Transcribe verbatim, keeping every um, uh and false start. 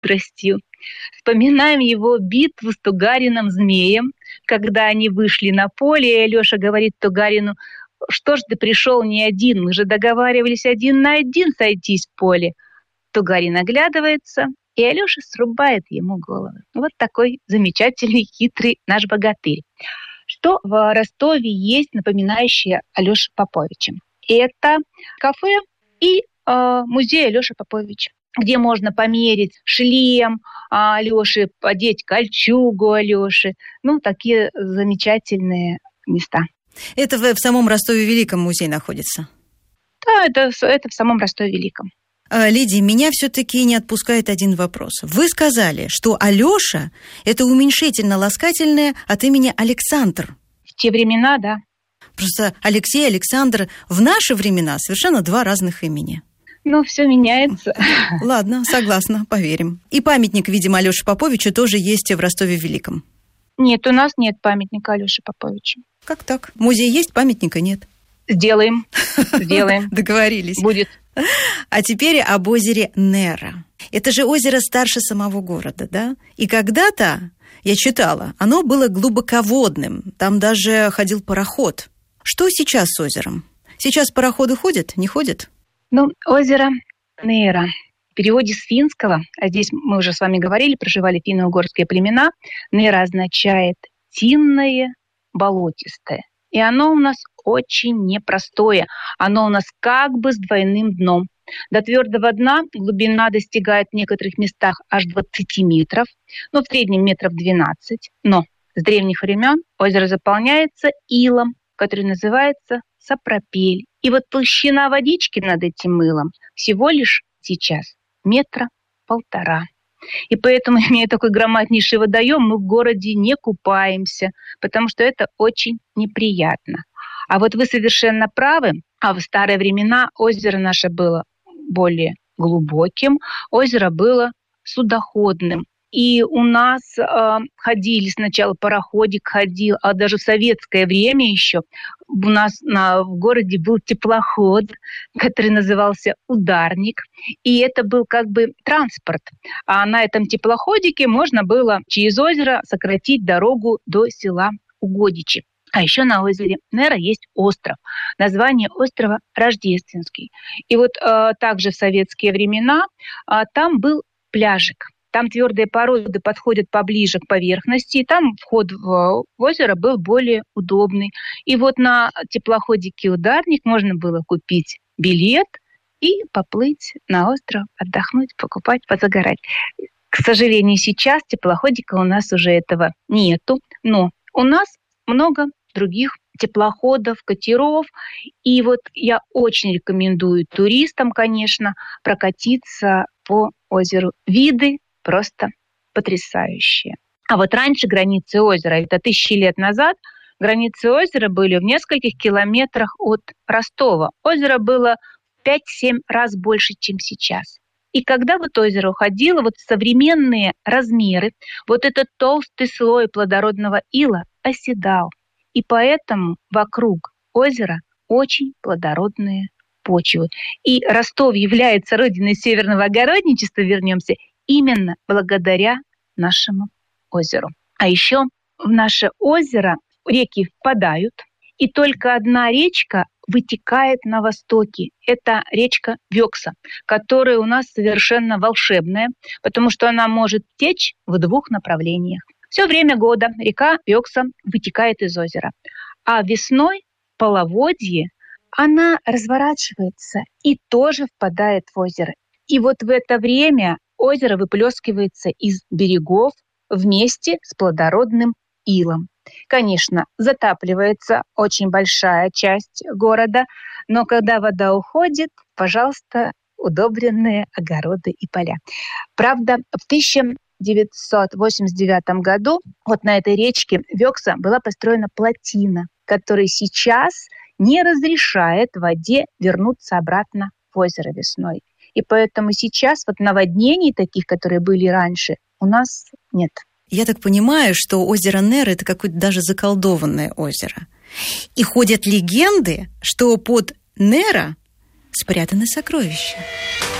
мудростью. Вспоминаем его битву с Тугарином-змеем, когда они вышли на поле, и Алёша говорит Тугарину: «Что ж ты пришел не один? Мы же договаривались один на один сойтись в поле». Тугарин оглядывается, и Алёша срубает ему голову. Вот такой замечательный, хитрый наш богатырь. Что в Ростове есть, напоминающее Алёше Поповича? Это кафе и э, музей Алёши Поповича, где можно померить шлем Алёши, одеть кольчугу Алёши. Ну, такие замечательные места. Это в, в самом Ростове-Великом музей находится? Да, это, это в самом Ростове-Великом. Лидия, меня все-таки не отпускает один вопрос. Вы сказали, что Алёша – это уменьшительно-ласкательное от имени Александр. В те времена, да. Просто Алексей, Александр в наши времена совершенно два разных имени. Ну, все меняется. Ладно, согласна, поверим. И памятник, видимо, Алёше Поповичу тоже есть в Ростове-Великом. Нет, у нас нет памятника Алёше Поповичу. Как так? Музей есть, памятника нет. Сделаем, сделаем. Договорились. Будет. А теперь об озере Нера. Это же озеро старше самого города, да? И когда-то, я читала, оно было глубоководным. Там даже ходил пароход. Что сейчас с озером? Сейчас пароходы ходят, не ходят? Ну, озеро Нера. В переводе с финского, а здесь мы уже с вами говорили, проживали финно-угорские племена, Нера означает «тинное, болотистое». И оно у нас очень непростое. Оно у нас как бы с двойным дном. До твердого дна глубина достигает в некоторых местах аж двадцать метров, ну, в среднем метров двенадцать. Но с древних времен озеро заполняется илом, который называется сапропель. И вот толщина водички над этим илом всего лишь сейчас метра полтора. И поэтому, имея такой громаднейший водоем, мы в городе не купаемся, потому что это очень неприятно. А вот вы совершенно правы, а в старые времена озеро наше было более глубоким, озеро было судоходным. И у нас э, ходили сначала, пароходик ходил, а даже в советское время еще у нас на, в городе был теплоход, который назывался «Ударник». И это был как бы транспорт. А на этом теплоходике можно было через озеро сократить дорогу до села Угодичи. А еще на озере Нера есть остров. Название острова Рождественский. И вот э, также в советские времена э, там был пляжик. Там твердые породы подходят поближе к поверхности, и там вход в озеро был более удобный. И вот на теплоходике «Ударник» можно было купить билет и поплыть на остров, отдохнуть, покупать, позагорать. К сожалению, сейчас теплоходика у нас уже этого нету, но у нас много других теплоходов, катеров. И вот я очень рекомендую туристам, конечно, прокатиться по озеру. Виды просто потрясающие. А вот раньше границы озера, это тысячи лет назад, границы озера были в нескольких километрах от Ростова. Озеро было в пять-семь раз больше, чем сейчас. И когда вот озеро уходило, вот современные размеры, вот этот толстый слой плодородного ила оседал. И поэтому вокруг озера очень плодородные почвы. И Ростов является родиной северного огородничества, вернемся, именно благодаря нашему озеру. А еще в наше озеро реки впадают, и только одна речка вытекает на востоке. Это речка Вёкса, которая у нас совершенно волшебная, потому что она может течь в двух направлениях. Все время года река Вёкса вытекает из озера, а весной в половодье она разворачивается и тоже впадает в озеро. И вот в это время озеро выплескивается из берегов вместе с плодородным илом. Конечно, затапливается очень большая часть города, но когда вода уходит, пожалуйста, удобренные огороды и поля. Правда, в тысяча девятьсот восемьдесят девятом году вот на этой речке Вёкса была построена плотина, которая сейчас не разрешает воде вернуться обратно в озеро весной. И поэтому сейчас вот наводнений таких, которые были раньше, у нас нет. Я так понимаю, что озеро Нера – это какое-то даже заколдованное озеро. И ходят легенды, что под Нера спрятаны сокровища.